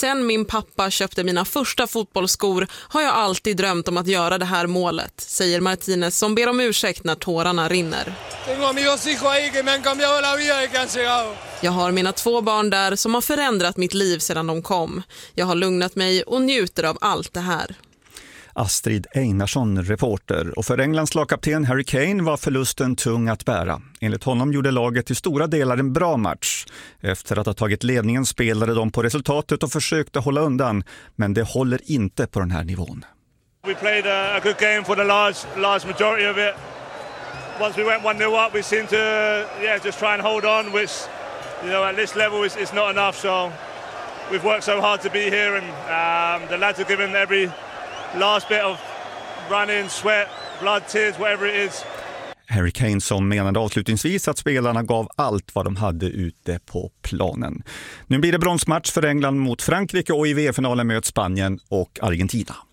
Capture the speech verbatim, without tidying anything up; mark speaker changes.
Speaker 1: Sen min pappa köpte mina första fotbollsskor har jag alltid drömt om att göra det här målet, säger Martinez som ber om ursäkt när tårarna rinner. Jag har mina två barn där som har förändrat mitt liv sedan de kom. Jag har lugnat mig och njuter av allt det här.
Speaker 2: Astrid Einarsson, reporter. Och för Englands lagkapten Harry Kane var förlusten tung att bära. Enligt honom gjorde laget till stora delar en bra match. Efter att ha tagit ledningen spelade de på resultatet och försökte hålla undan. Men det håller inte på den här nivån.
Speaker 3: We played a, a good game for the large, large majority of it. Once we went one nil up, we seemed to yeah, just try and hold on, which you know, at this level is, is not enough. So we've worked so hard to be here, and um, the lads have given every last bit of running, sweat, blood, tears, whatever it is.
Speaker 2: Harry Kane som menade avslutningsvis att spelarna gav allt vad de hade ute på planen. Nu blir det bronsmatch för England mot Frankrike och i V M-finalen möts Spanien och Argentina.